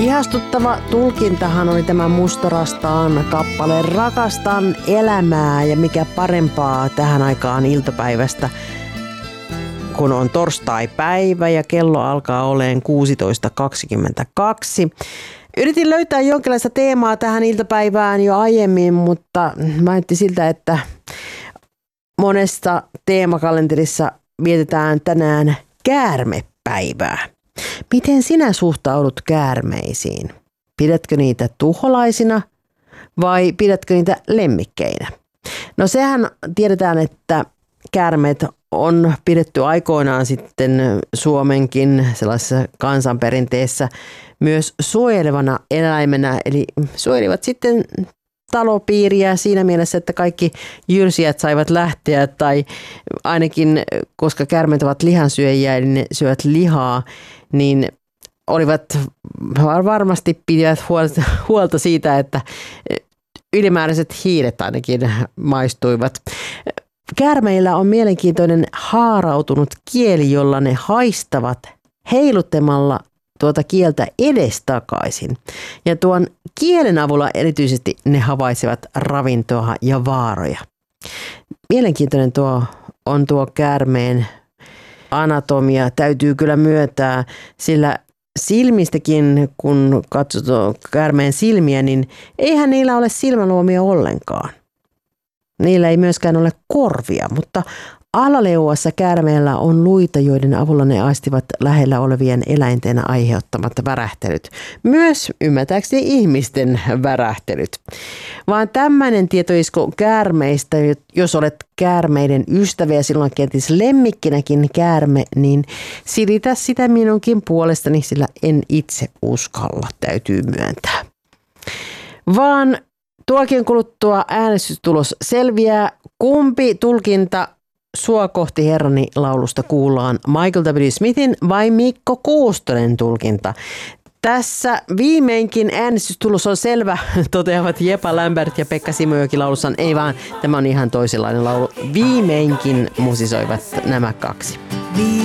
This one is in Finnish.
Ihastuttava tulkintahan oli tämä Mustarastaan kappale Rakastan elämää, ja mikä parempaa tähän aikaan iltapäivästä, kun on torstai-päivä ja kello alkaa oleen 16.22. Yritin löytää jonkinlaista teemaa tähän iltapäivään jo aiemmin, mutta näytti siltä, että monessa teemakalenterissa vietetään tänään käärmepäivää. Miten sinä suhtaudut käärmeisiin? Pidätkö niitä tuholaisina vai pidätkö niitä lemmikkeinä? No sehän tiedetään, että käärmeet on pidetty aikoinaan sitten Suomenkin sellaisessa kansanperinteessä myös suojelevana eläimenä, eli suojelivat sitten talopiiriä siinä mielessä, että kaikki jyrsijät saivat lähteä, tai ainakin koska käärmeet ovat lihansyöjiä, eli ne syövät lihaa, niin olivat varmasti pidivät huolta siitä, että ylimääräiset hiiret ainakin maistuivat. Käärmeillä on mielenkiintoinen haarautunut kieli, jolla ne haistavat heiluttamalla tuota kieltä edestakaisin. Ja tuon kielen avulla erityisesti ne havaitsevat ravintoa ja vaaroja. Mielenkiintoinen on tuo käärmeen anatomia, täytyy kyllä myöntää, sillä silmistäkin, kun katsotaan käärmeen silmiä, niin eihän niillä ole silmäluomia ollenkaan. Niillä ei myöskään ole korvia, mutta alaleuassa käärmeellä on luita, joiden avulla ne aistivat lähellä olevien eläinten aiheuttamat värähtelyt. Myös ymmärtääkseni ihmisten värähtelyt. Vaan tämmöinen tietoisko käärmeistä, jos olet käärmeiden ystävä ja silloin kenties lemmikkinäkin käärme, niin silitä sitä minunkin puolestani, sillä en itse uskalla, täytyy myöntää. Vaan tuokien kuluttua äänestystulos selviää, kumpi tulkinta Sua kohti herrani laulusta kuullaan, Michael W. Smithin vai Mikko Kuustonen tulkinta. Tässä viimeinkin äänestystulos on selvä, toteavat Jepa Lämbert ja Pekka Simojoki laulussaan. Ei vaan, tämä on ihan toisenlainen laulu. Viimeinkin musisoivat nämä kaksi.